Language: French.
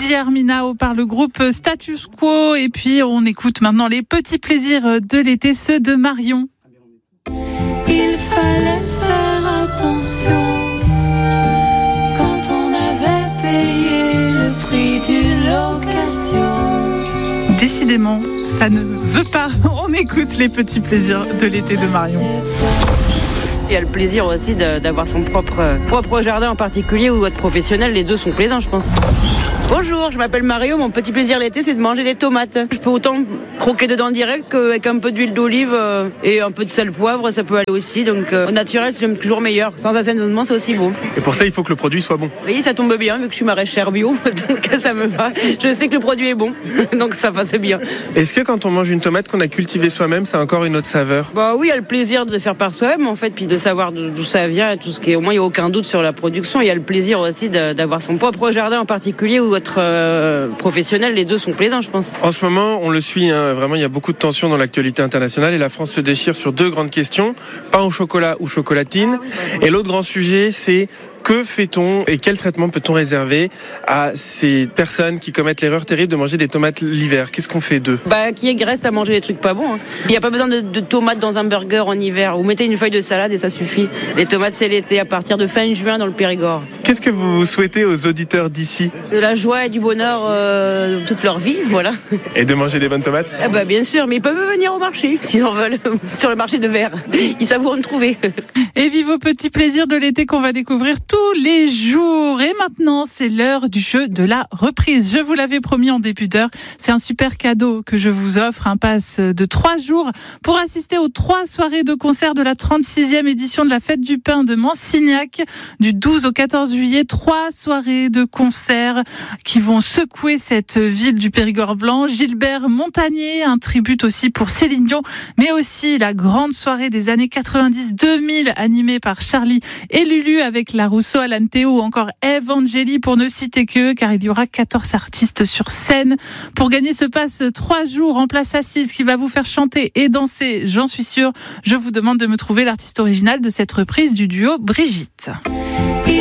Lady Herminao par le groupe Status Quo. Et puis on écoute maintenant les petits plaisirs de l'été, ceux de Marion. Il fallait faire attention quand on avait payé le prix d'une location. Décidément, ça ne veut pas. On écoute les petits plaisirs de l'été de Marion. Il y a le plaisir aussi d'avoir son propre jardin en particulier ou être professionnel, les deux sont plaisants je pense. Bonjour, je m'appelle Mario, mon petit plaisir l'été c'est de manger des tomates. Je peux autant croquer dedans direct qu'avec un peu d'huile d'olive et un peu de sel poivre, ça peut aller aussi. Donc au naturel c'est toujours meilleur, sans assaisonnement c'est aussi bon. Et pour ça il faut que le produit soit bon. Oui, ça tombe bien vu que je suis maraîchère bio, donc ça me va. Je sais que le produit est bon, donc ça passe bien. Est-ce que quand on mange une tomate qu'on a cultivée soi-même, ça a encore une autre saveur ? Bah oui, il y a le plaisir de faire par soi-même en fait, puis de savoir d'où ça vient et tout ce qui est. Au moins il n'y a aucun doute sur la production. Il y a le plaisir aussi d'avoir son propre jardin en particulier ou être professionnel, les deux sont plaisants je pense. En ce moment on le suit, vraiment il y a beaucoup de tensions dans l'actualité internationale et la France se déchire sur deux grandes questions, pain au chocolat ou chocolatine. Et l'autre grand sujet c'est que fait-on et quel traitement peut-on réserver à ces personnes qui commettent l'erreur terrible de manger des tomates l'hiver ? Qu'est-ce qu'on fait d'eux ? Qui reste à manger des trucs pas bons. Il n'y a pas besoin de tomates dans un burger en hiver. Vous mettez une feuille de salade et ça suffit. Les tomates c'est l'été à partir de fin juin dans le Périgord. Qu'est-ce que vous souhaitez aux auditeurs d'ici ? De la joie et du bonheur toute leur vie, voilà. Et de manger des bonnes tomates ? Bien sûr, mais ils peuvent venir au marché s'ils en veulent, sur le marché de verre. Ils savent où en trouver. Et vive vos petits plaisirs de l'été qu'on va découvrir tous les jours. Et maintenant, c'est l'heure du jeu de la reprise. Je vous l'avais promis en début d'heure. C'est un super cadeau que je vous offre. Un pass de 3 jours pour assister aux 3 soirées de concert de la 36e édition de la Fête du Pain de Mansignac. Du 12 au 14 juillet, 3 soirées de concert qui vont secouer cette ville du Périgord blanc. Gilbert Montagnier, un tribut aussi pour Céline Dion, mais aussi la grande soirée des années 90-2000 animée par Charlie et Lulu avec La Rousseau, Alan Théo ou encore Eve Angeli pour ne citer que, car il y aura 14 artistes sur scène. Pour gagner ce passe 3 jours en place assise qui va vous faire chanter et danser, j'en suis sûre, je vous demande de me trouver l'artiste original de cette reprise du duo Brigitte.